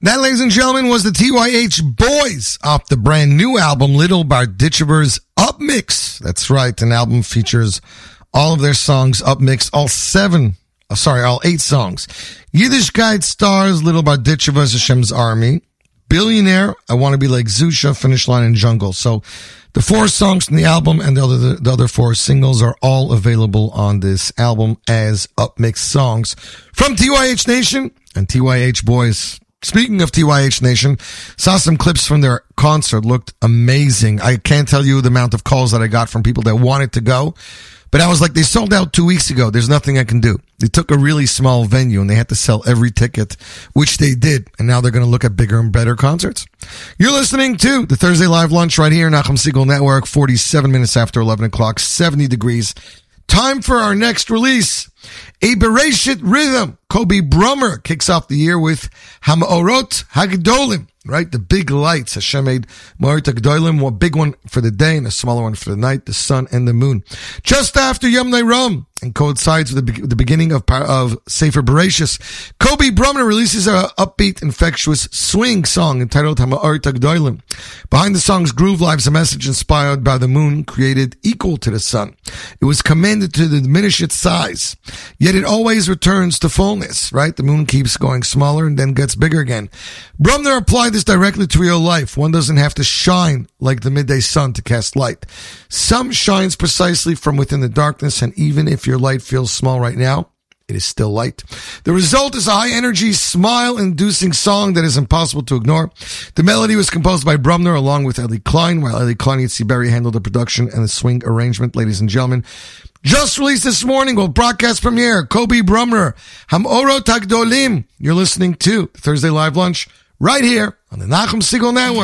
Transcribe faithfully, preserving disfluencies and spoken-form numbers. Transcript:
That, ladies and gentlemen, was the T Y H Boys off the brand new album, Little Barditchever's Up Mix. That's right, an album features all of their songs up mixed, all seven, oh, sorry, all eight songs. Yiddishkeit Stars, Little Barditchever's Hashem's Army, Billionaire, I Want to Be Like Zusha, Finish Line, and Jungle. So the four songs from the album and the other, the other four singles are all available on this album as upmixed songs from T Y H Nation and T Y H Boys. Speaking of T Y H Nation, saw some clips from their concert, looked amazing. I can't tell you the amount of calls that I got from people that wanted to go, but I was like, they sold out two weeks ago. There's nothing I can do. They took a really small venue and they had to sell every ticket, which they did. And now they're going to look at bigger and better concerts. You're listening to the Thursday Live Lunch right here, Nachum Segal Network, forty-seven minutes after eleven o'clock, seventy degrees. Time for our next release. A Bereshit Rhythm. Kobe Brummer kicks off the year with Hamaorot Hagdolim, right? The big lights. Hashem made Ma'orot Hagdolim, one big one for the day and a smaller one for the night, the sun and the moon. Just after Yom Ram, and coincides with the, be- the beginning of, of Sefer Bereshis, Kobe Brummer releases a upbeat, infectious swing song entitled Hamaorot Hagdolim. Behind the song's groove lies a message inspired by the moon, created equal to the sun. It was commanded to diminish its size, yet it always returns to fullness, right? The moon keeps going smaller and then gets bigger again. Brumner applied this directly to real life. One doesn't have to shine like the midday sun to cast light. Some shines precisely from within the darkness, and even if your light feels small right now, it is still light. The result is a high-energy, smile-inducing song that is impossible to ignore. The melody was composed by Brumner along with Eli Klein, while Eli Klein and Yitzi Berry handled the production and the swing arrangement. Ladies and gentlemen, just released this morning, will broadcast premiere, Kobe Brumner, Hamaorot Hagdolim. You're listening to Thursday Live Lunch right here on the Nachum Segal Network.